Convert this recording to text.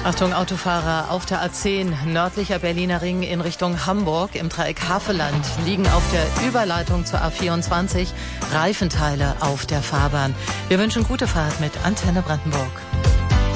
Achtung, Autofahrer auf der A10, nördlicher Berliner Ring in Richtung Hamburg im Dreieck Havelland liegen auf der Überleitung zur A24 Reifenteile auf der Fahrbahn. Wir wünschen gute Fahrt mit Antenne Brandenburg.